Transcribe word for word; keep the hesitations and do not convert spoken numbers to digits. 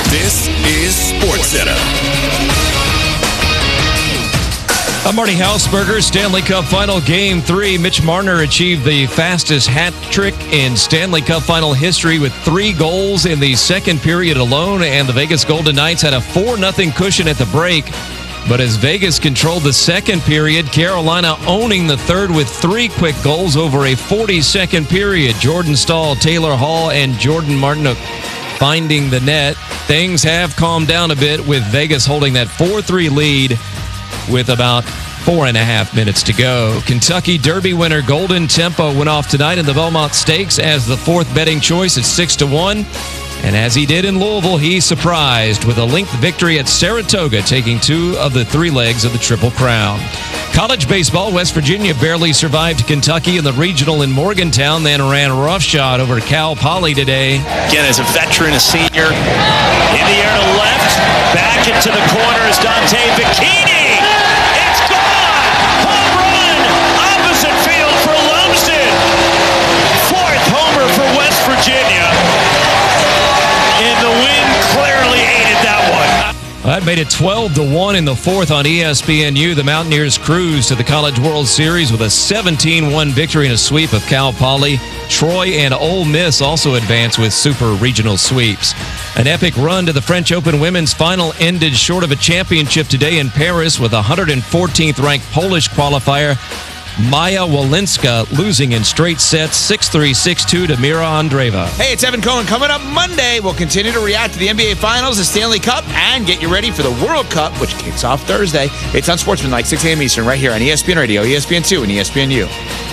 This is SportsCenter. I'm Marty Hausberger. Stanley Cup Final Game three. Mitch Marner achieved the fastest hat trick in Stanley Cup Final history with three goals in the second period alone, and the Vegas Golden Knights had a four nothing cushion at the break. But as Vegas controlled the second period, Carolina owning the third with three quick goals over a forty-second period. Jordan Staal, Taylor Hall, and Jordan Martinook finding the net. Things have calmed down a bit with Vegas holding that four three lead with about four and a half minutes to go. Kentucky Derby winner Golden Tempo went off tonight in the Belmont Stakes as the fourth betting choice at six to one. And as he did in Louisville, he surprised with a length victory at Saratoga, taking two of the three legs of the Triple Crown. College baseball, West Virginia barely survived Kentucky in the regional in Morgantown, then ran roughshod over Cal Poly today. Again, as a veteran, a senior, in the air to left, back into the corner is Dante Bikini. It's gone! Home run! Opposite field for Lumsden. Fourth homer for West Virginia. And the wind clearly aided that one. That made it twelve to one in the fourth on E S P N U. The Mountaineers cruise to the College World Series with a seventeen one victory in a sweep of Cal Poly. Troy and Ole Miss also advanced with super regional sweeps. An epic run to the French Open women's final ended short of a championship today in Paris with a one hundred fourteenth ranked Polish qualifier Maya Walinska losing in straight sets six three, six two to Mira Andreeva. Hey, it's Evan Cohen. Coming up Monday, we'll continue to react to the N B A Finals, the Stanley Cup, and get you ready for the World Cup, which kicks off Thursday. It's on Sportsman, like six a.m. Eastern, right here on E S P N Radio, E S P N two, and E S P N U.